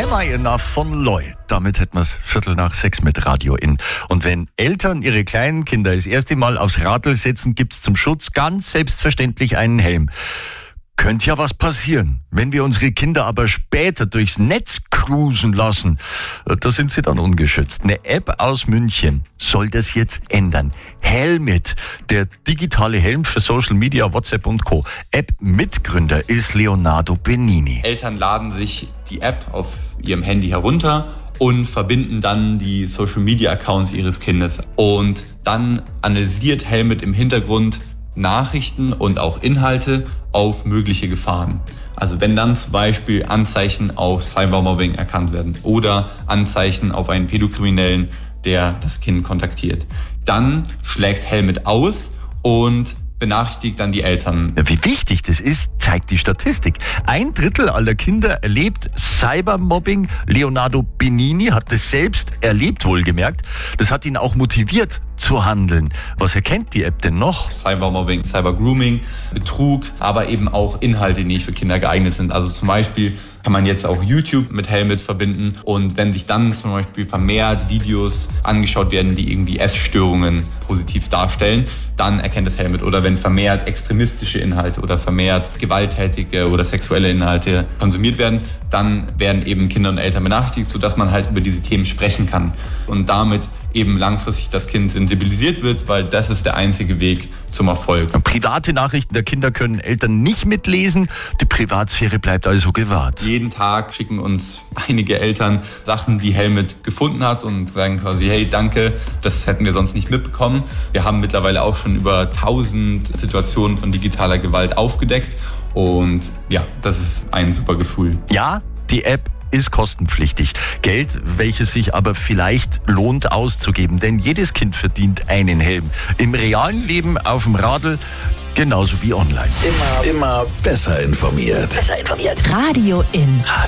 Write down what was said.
Am I Enough von Loy. Damit hätten wir es 5:45 mit Radio in. Und wenn Eltern ihre kleinen Kinder das erste Mal aufs Radl setzen, gibt's zum Schutz ganz selbstverständlich einen Helm. Könnte ja was passieren. Wenn wir unsere Kinder aber später durchs Netz cruisen lassen, da sind sie dann ungeschützt. Eine App aus München soll das jetzt ändern. Helmit, der digitale Helm für Social Media, WhatsApp und Co. App-Mitgründer ist Leonardo Benini. Eltern laden sich die App auf ihrem Handy herunter und verbinden dann die Social-Media-Accounts ihres Kindes. Und dann analysiert Helmit im Hintergrund Nachrichten und auch Inhalte auf mögliche Gefahren. Also wenn dann zum Beispiel Anzeichen auf Cybermobbing erkannt werden oder Anzeichen auf einen Pädokriminellen, der das Kind kontaktiert, dann schlägt Helmit aus und benachrichtigt dann die Eltern. Wie wichtig das ist, zeigt die Statistik. 1/3 aller Kinder erlebt Cybermobbing. Leonardo Benini hat das selbst erlebt, wohlgemerkt. Das hat ihn auch motiviert zu handeln. Was erkennt die App denn noch? Cybermobbing, Cybergrooming, Betrug, aber eben auch Inhalte, die nicht für Kinder geeignet sind. Also zum Beispiel kann man jetzt auch YouTube mit Helmit verbinden und wenn sich dann zum Beispiel vermehrt Videos angeschaut werden, die irgendwie Essstörungen positiv darstellen, dann erkennt das Helmit. Oder wenn vermehrt extremistische Inhalte oder vermehrt gewalttätige oder sexuelle Inhalte konsumiert werden, dann werden eben Kinder und Eltern benachrichtigt, sodass man halt über diese Themen sprechen kann und damit eben langfristig das Kind sensibilisiert wird, weil das ist der einzige Weg zum Erfolg. Private Nachrichten der Kinder können Eltern nicht mitlesen. Die Privatsphäre bleibt also gewahrt. Jeden Tag schicken uns einige Eltern Sachen, die Helmit gefunden hat und sagen quasi, hey, danke, das hätten wir sonst nicht mitbekommen. Wir haben mittlerweile auch schon über 1000 Situationen von digitaler Gewalt aufgedeckt und ja, das ist ein super Gefühl. Ja, die App ist kostenpflichtig. Geld, welches sich aber vielleicht lohnt auszugeben, denn jedes Kind verdient einen Helm. Im realen Leben, auf dem Radl, genauso wie online. Immer besser informiert. Radio in.